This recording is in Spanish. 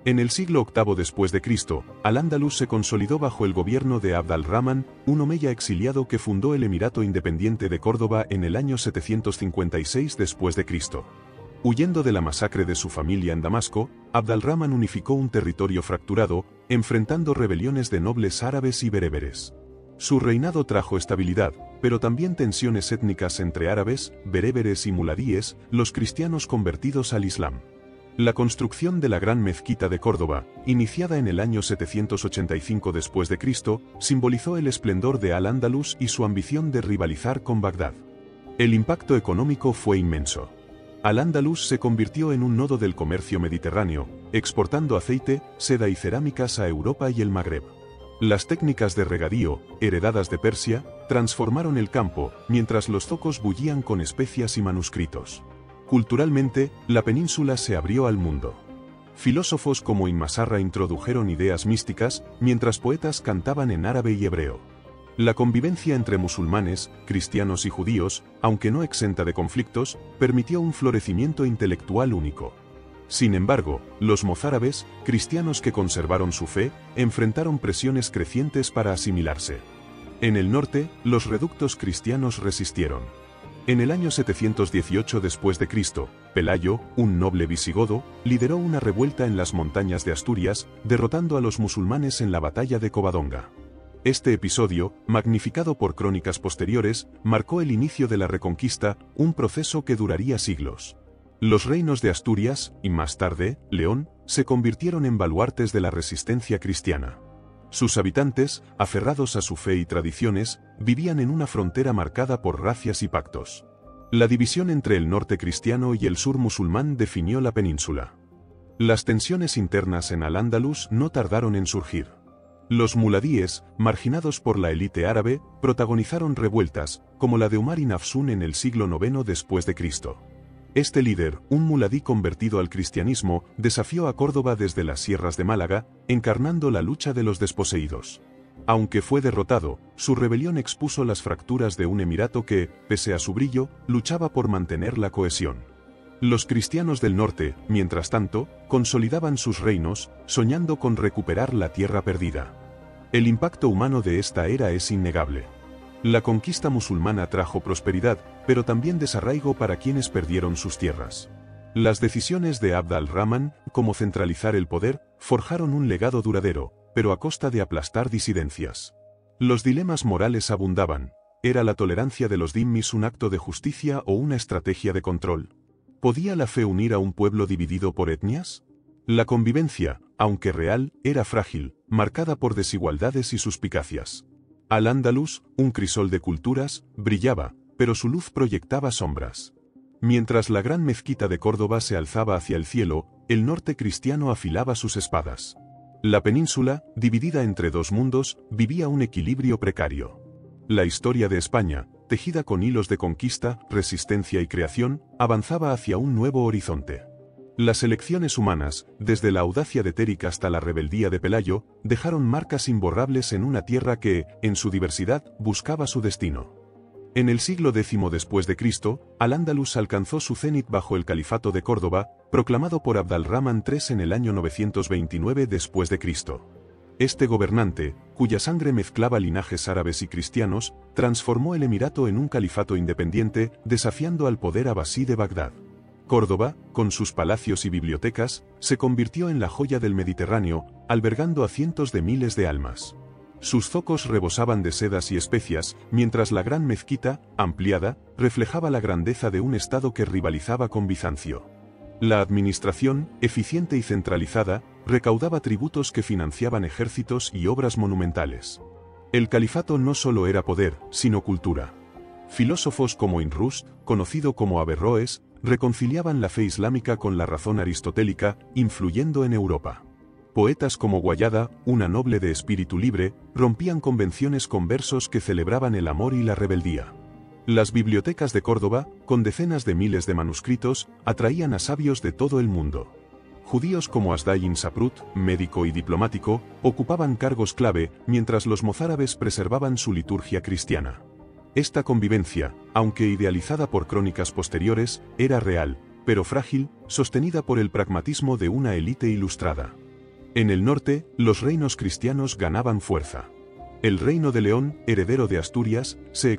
En el siglo VIII después de Cristo, Al-Ándalus se consolidó bajo el gobierno de Abd al-Rahman, un omeya exiliado que fundó el Emirato Independiente de Córdoba en el año 756 después de Cristo. Huyendo de la masacre de su familia en Damasco, Abd al-Rahman unificó un territorio fracturado, enfrentando rebeliones de nobles árabes y bereberes. Su reinado trajo estabilidad, pero también tensiones étnicas entre árabes, bereberes y muladíes, los cristianos convertidos al Islam. La construcción de la Gran Mezquita de Córdoba, iniciada en el año 785 después de Cristo, simbolizó el esplendor de Al-Ándalus y su ambición de rivalizar con Bagdad. El impacto económico fue inmenso. Al-Ándalus se convirtió en un nodo del comercio mediterráneo, exportando aceite, seda y cerámicas a Europa y el Magreb. Las técnicas de regadío, heredadas de Persia, transformaron el campo, mientras los zocos bullían con especias y manuscritos. Culturalmente, la península se abrió al mundo. Filósofos como Ibn Masarra introdujeron ideas místicas, mientras poetas cantaban en árabe y hebreo. La convivencia entre musulmanes, cristianos y judíos, aunque no exenta de conflictos, permitió un florecimiento intelectual único. Sin embargo, los mozárabes, cristianos que conservaron su fe, enfrentaron presiones crecientes para asimilarse. En el norte, los reductos cristianos resistieron. En el año 718 después de Cristo, Pelayo, un noble visigodo, lideró una revuelta en las montañas de Asturias, derrotando a los musulmanes en la batalla de Covadonga. Este episodio, magnificado por crónicas posteriores, marcó el inicio de la Reconquista, un proceso que duraría siglos. Los reinos de Asturias, y más tarde, León, se convirtieron en baluartes de la resistencia cristiana. Sus habitantes, aferrados a su fe y tradiciones, vivían en una frontera marcada por razzias y pactos. La división entre el norte cristiano y el sur musulmán definió la península. Las tensiones internas en Al-Ándalus no tardaron en surgir. Los muladíes, marginados por la élite árabe, protagonizaron revueltas, como la de Umar ibn Hafsun en el siglo IX después de Cristo. Este líder, un muladí convertido al cristianismo, desafió a Córdoba desde las sierras de Málaga, encarnando la lucha de los desposeídos. Aunque fue derrotado, su rebelión expuso las fracturas de un emirato que, pese a su brillo, luchaba por mantener la cohesión. Los cristianos del norte, mientras tanto, consolidaban sus reinos, soñando con recuperar la tierra perdida. El impacto humano de esta era es innegable. La conquista musulmana trajo prosperidad, pero también desarraigo para quienes perdieron sus tierras. Las decisiones de Abd al-Rahman, como centralizar el poder, forjaron un legado duradero, pero a costa de aplastar disidencias. Los dilemas morales abundaban. ¿Era la tolerancia de los dhimmis un acto de justicia o una estrategia de control? ¿Podía la fe unir a un pueblo dividido por etnias? La convivencia, aunque real, era frágil, marcada por desigualdades y suspicacias. Al-Ándalus, un crisol de culturas, brillaba, pero su luz proyectaba sombras. Mientras la Gran Mezquita de Córdoba se alzaba hacia el cielo, el norte cristiano afilaba sus espadas. La península, dividida entre dos mundos, vivía un equilibrio precario. La historia de España, tejida con hilos de conquista, resistencia y creación, avanzaba hacia un nuevo horizonte. Las elecciones humanas, desde la audacia de Téric hasta la rebeldía de Pelayo, dejaron marcas imborrables en una tierra que, en su diversidad, buscaba su destino. En el siglo X después de Cristo, Al-Ándalus alcanzó su cenit bajo el Califato de Córdoba, proclamado por Abd al-Rahman III en el año 929 después de Cristo. Este gobernante, cuya sangre mezclaba linajes árabes y cristianos, transformó el emirato en un califato independiente, desafiando al poder abasí de Bagdad. Córdoba, con sus palacios y bibliotecas, se convirtió en la joya del Mediterráneo, albergando a cientos de miles de almas. Sus zocos rebosaban de sedas y especias, mientras la Gran Mezquita, ampliada, reflejaba la grandeza de un estado que rivalizaba con Bizancio. La administración, eficiente y centralizada, recaudaba tributos que financiaban ejércitos y obras monumentales. El califato no solo era poder, sino cultura. Filósofos como Ibn Rushd, conocido como Averroes, reconciliaban la fe islámica con la razón aristotélica, influyendo en Europa. Poetas como Guayada, una noble de espíritu libre, rompían convenciones con versos que celebraban el amor y la rebeldía. Las bibliotecas de Córdoba, con decenas de miles de manuscritos, atraían a sabios de todo el mundo. Judíos como Asdai ibn Saprut, médico y diplomático, ocupaban cargos clave, mientras los mozárabes preservaban su liturgia cristiana. Esta convivencia, aunque idealizada por crónicas posteriores, era real, pero frágil, sostenida por el pragmatismo de una élite ilustrada. En el norte, los reinos cristianos ganaban fuerza. El reino de León, heredero de Asturias, se